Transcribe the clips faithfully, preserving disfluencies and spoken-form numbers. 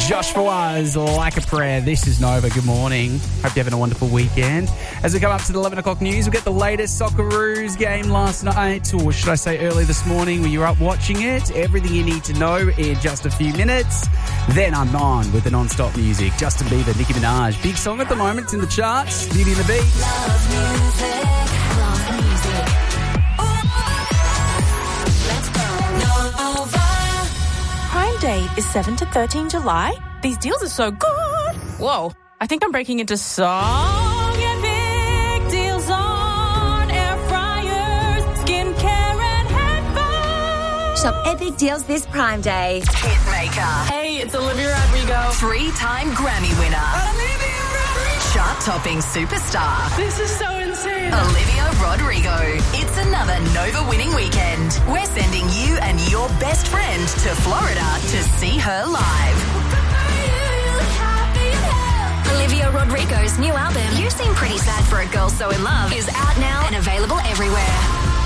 Josh Fawaz, Like a Prayer. This is Nova. Good morning. Hope you're having a wonderful weekend. As we come up to the eleven o'clock news, we'll get the latest Socceroos game last night, or should I say early this morning when you're up watching it. Everything you need to know in just a few minutes. Then I'm on with the non-stop music. Justin Bieber, Nicki Minaj. Big song at the moment. It's in the charts. Beauty and the Beat. Love music. Love music. Let's go. Nova. Prime date is seventh to thirteenth July. These deals are so good. Whoa, I think I'm breaking into song and big deals on air fryers, skincare and headphones. Shop epic deals this Prime Day. Hitmaker. Hey, it's Olivia Rodrigo. Three-time Grammy winner. Olivia Rodrigo. Chart-topping superstar. This is so insane. Olivia Rodrigo. It's another Nova-winning weekend. We're sending you and your best friend to Florida to see her live. Olivia Rodrigo's new album, You Seem Pretty Sad for a Girl So in Love, is out now and available everywhere.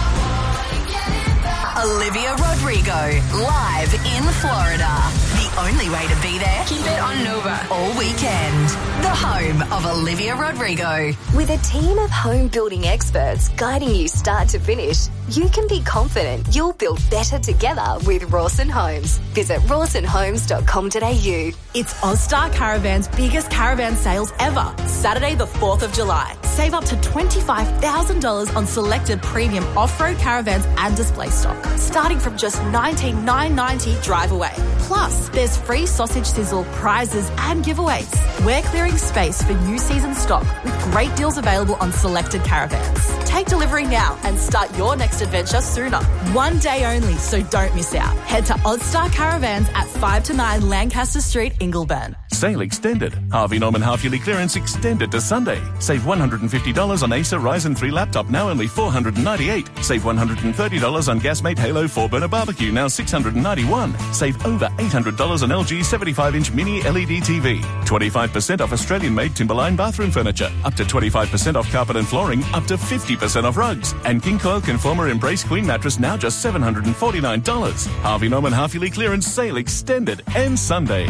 Olivia Rodrigo, live in Florida. The only way to be there, Keep it on Nova. all weekend. The home of Olivia Rodrigo. With a team of home building experts guiding you start to finish, you can be confident you'll build better together with Rawson Homes. Visit rawson homes dot com dot a u. It's Ozstar Caravan's biggest caravan sales ever. Saturday the fourth of July. Save up to twenty-five thousand dollars on selected premium off-road caravans and display stock, starting from just nineteen thousand nine hundred ninety dollars drive away. Plus, there's free sausage sizzle, prizes and giveaways. We're clearing space for new season stock with great deals available on selected caravans. Take delivery now and start your next adventure sooner. One day only, so don't miss out. Head to Ozstar Caravans at five to nine Lancaster Street, Ingleburn. Sale extended. Harvey Norman half-yearly clearance extended to Sunday. Save one hundred fifty dollars on Acer Ryzen three laptop, now only four hundred ninety-eight dollars. Save one hundred thirty dollars on Gasmate Halo four burner barbecue, now six hundred ninety-one dollars. Save over eight hundred dollars on L G seventy-five inch mini L E D T V. twenty-five percent off Australian-made Timberline bathroom furniture. Up to twenty-five percent off carpet and flooring. Up to fifty percent off rugs. And King Coil Conformer Embrace Queen mattress, now just seven hundred forty-nine dollars. Harvey Norman half-yearly clearance sale extended. Ends Sunday.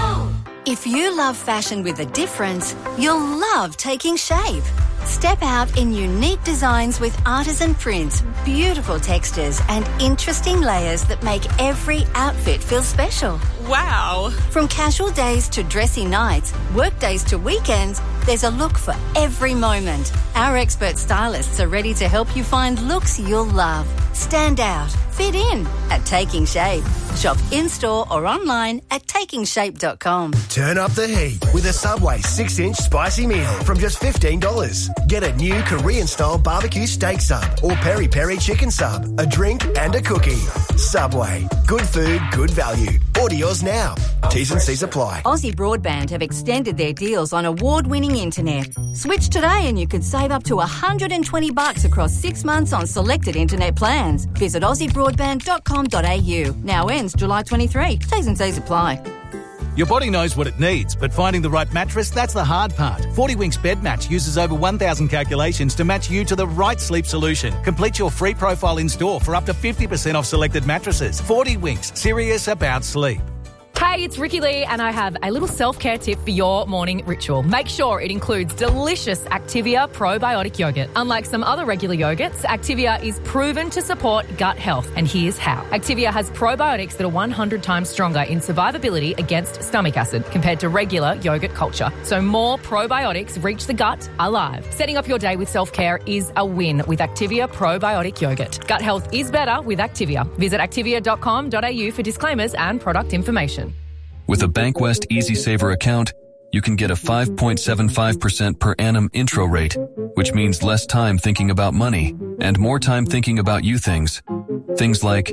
If you love fashion with a difference, you'll love Taking Shape. Step out in unique designs with artisan prints, beautiful textures and interesting layers that make every outfit feel special. Wow. From casual days to dressy nights, work days to weekends, there's a look for every moment. Our expert stylists are ready to help you find looks you'll love. Stand out, fit in at Taking Shape. Shop in-store or online at taking shape dot com. Turn up the heat with a Subway six inch spicy meal from just fifteen dollars. Get a new Korean-style barbecue steak sub or peri-peri chicken sub, a drink and a cookie. Subway. Good food, good value. Order yours now. T's and C's apply. Aussie Broadband have extended their deals on award-winning internet. Switch today and you could save up to one hundred twenty bucks across six months on selected internet plans. Visit aussie broadband dot com dot a u. Now ends July twenty-third. T's and C's apply. Your body knows what it needs, but finding the right mattress, that's the hard part. forty Winks Bed Match uses over one thousand calculations to match you to the right sleep solution. Complete your free profile in-store for up to fifty percent off selected mattresses. forty Winks, serious about sleep. Hey, it's Ricky Lee and I have a little self-care tip for your morning ritual. Make sure it includes delicious Activia probiotic yogurt. Unlike some other regular yogurts, Activia is proven to support gut health, and here's how. Activia has probiotics that are one hundred times stronger in survivability against stomach acid compared to regular yogurt culture. So more probiotics reach the gut alive. Setting up your day with self-care is a win with Activia probiotic yogurt. Gut health is better with Activia. Visit activia dot com dot a u for disclaimers and product information. With a Bankwest Easy Saver account, you can get a five point seven five percent per annum intro rate, which means less time thinking about money and more time thinking about you things. Things like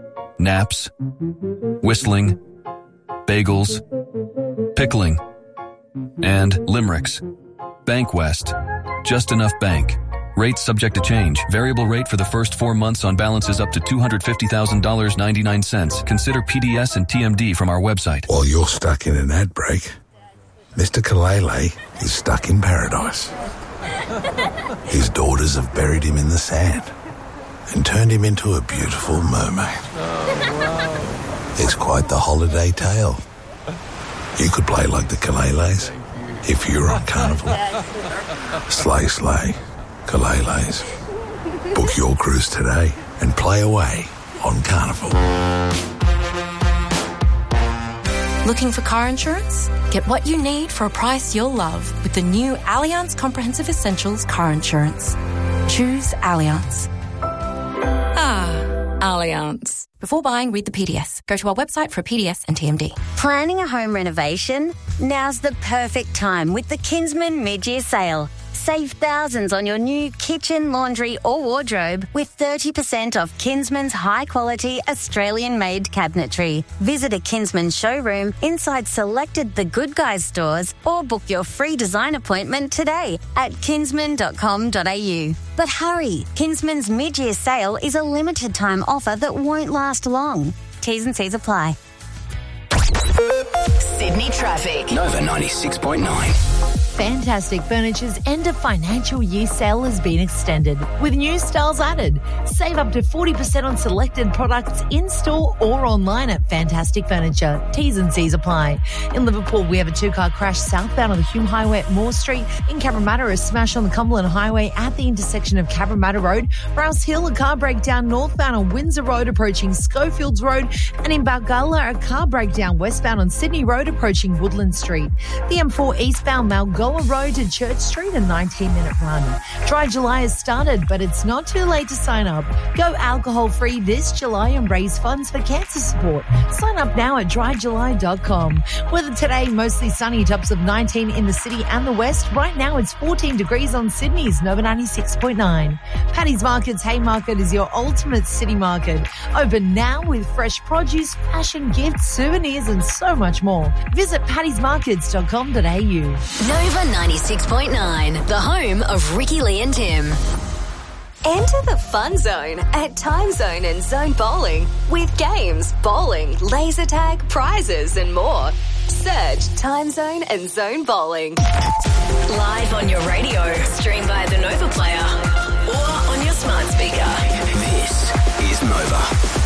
naps, whistling, bagels, pickling, and limericks. Bankwest. Just enough bank. Rates subject to change. Variable rate for the first four months on balances up to two hundred fifty thousand dollars and ninety-nine cents. Consider P D S and T M D from our website. While you're stuck in an ad break, Mister Kalele is stuck in paradise. His daughters have buried him in the sand and turned him into a beautiful mermaid. Oh, wow. It's quite the holiday tale. You could play like the Kalele's if you're on Carnival. Slay, slay, Kalele's. Book your cruise today and play away on Carnival. Looking for car insurance? Get what you need for a price you'll love with the new Allianz Comprehensive Essentials Car Insurance. Choose Allianz. Ah, Allianz. Before buying, read the P D S. Go to our website for a P D S and T M D. Planning a home renovation? Now's the perfect time with the Kinsman mid-year sale. Save thousands on your new kitchen, laundry or wardrobe with thirty percent off Kinsman's high-quality Australian-made cabinetry. Visit a Kinsman showroom inside selected The Good Guys stores or book your free design appointment today at kinsman dot com dot a u. But hurry, Kinsman's mid-year sale is a limited-time offer that won't last long. T's and C's apply. Sydney traffic. Nova ninety-six point nine. Fantastic Furniture's end of financial year sale has been extended with new styles added. Save up to forty percent on selected products in-store or online at Fantastic Furniture. T's and C's apply. In Liverpool, we have a two-car crash southbound on the Hume Highway at Moore Street. In Cabramatta, a smash on the Cumberland Highway at the intersection of Cabramatta Road. Rouse Hill, a car breakdown northbound on Windsor Road approaching Schofields Road. And in Balgala, a car breakdown westbound on Sydney Road approaching Woodland Street. The M four eastbound Malgoa Road to Church Street, a nineteen-minute run. Dry July has started, but it's not too late to sign up. Go alcohol-free this July and raise funds for cancer support. Sign up now at dry july dot com. Weather today, mostly sunny, tops of nineteen in the city and the west. Right now, it's fourteen degrees on Sydney's Nova ninety-six point nine. Paddy's Market's Haymarket is your ultimate city market. Open now with fresh produce, fashion, gifts, souvenirs, and so much more. Visit paddys markets dot com dot a u. Nova ninety-six point nine, the home of Ricky Lee and Tim. Enter the fun zone at Time Zone and Zone Bowling with games, bowling, laser tag, prizes and more. Search Time Zone and Zone Bowling. Live on your radio, stream via the Nova Player or on your smart speaker. This is Nova.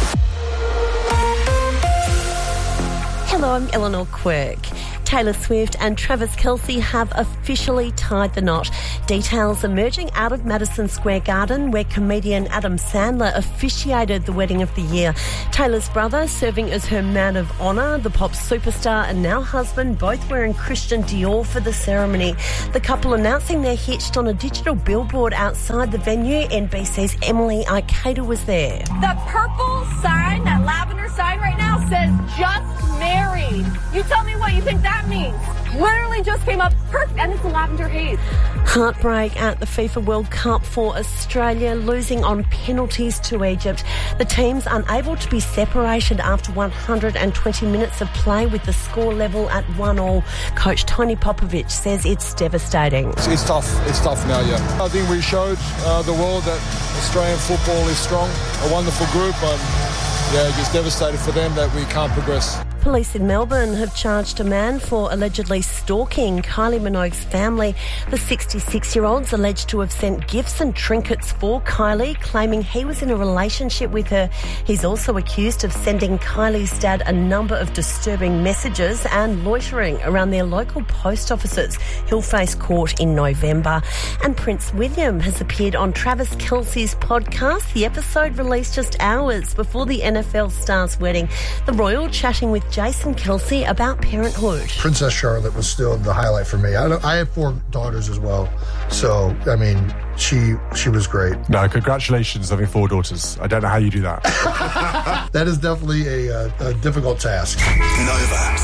Hello, I'm Eleanor Quirk. Taylor Swift and Travis Kelce have officially tied the knot. Details emerging out of Madison Square Garden, where comedian Adam Sandler officiated the wedding of the year. Taylor's brother serving as her man of honour, the pop superstar and now husband, both wearing Christian Dior for the ceremony. The couple announcing they're hitched on a digital billboard outside the venue. N B C's Emily Ikeda was there. The purple sign, that lavender sign right now says just married. You tell me what you think that means. Literally just came up perfect, and it's a lavender haze. Heartbreak at the FIFA World Cup for Australia, losing on penalties to Egypt. The team's unable to be separated after one hundred twenty minutes of play with the score level at one all. Coach Tony Popovic says it's devastating. It's, it's tough. It's tough now, yeah. I think we showed uh, the world that Australian football is strong, a wonderful group. Um, yeah, just devastated for them that we can't progress. Police in Melbourne have charged a man for allegedly stalking Kylie Minogue's family. The sixty-six-year-old's alleged to have sent gifts and trinkets for Kylie, claiming he was in a relationship with her. He's also accused of sending Kylie's dad a number of disturbing messages and loitering around their local post offices. He'll face court in November. And Prince William has appeared on Travis Kelce's podcast. The episode released just hours before the N F L star's wedding. The royal chatting with Jason Kelce about parenthood. Princess Charlotte was still the highlight for me. I, don't, I have four daughters as well, so I mean, she she was great. No, congratulations having four daughters. I don't know how you do that. That is definitely a, a, a difficult task. Nova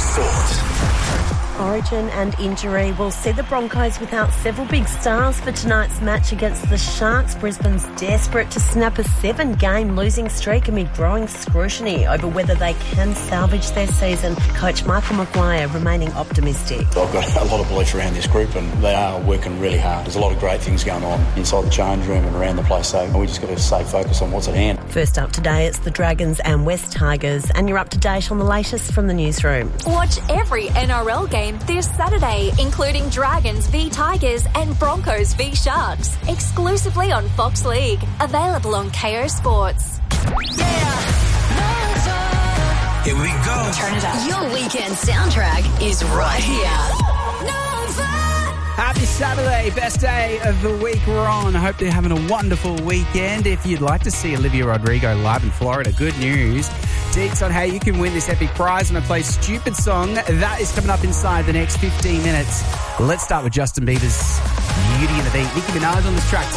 Sport. Origin and injury will see the Broncos without several big stars for tonight's match against the Sharks. Brisbane's desperate to snap a seven-game losing streak amid growing scrutiny over whether they can salvage their season. Coach Michael Maguire remaining optimistic. I've got a lot of belief around this group and they are working really hard. There's a lot of great things going on inside the change room and around the place, so we just got to stay focused on what's at hand. First up today, it's the Dragons and West Tigers, and you're up to date on the latest from the newsroom. Watch every N R L game this Saturday, including Dragons v Tigers and Broncos v Sharks, exclusively on Fox League. Available on K O Sports. Yeah, Nova. Here we go. Turn it up. Your weekend soundtrack is right here. Happy Saturday, best day of the week we're on. I hope you're having a wonderful weekend. If you'd like to see Olivia Rodrigo live in Florida, good news. Deets on how you can win this epic prize when I play Stupid Song. That is coming up inside the next fifteen minutes. Let's start with Justin Bieber's Beauty and the Beat. Nicki Minaj on this track.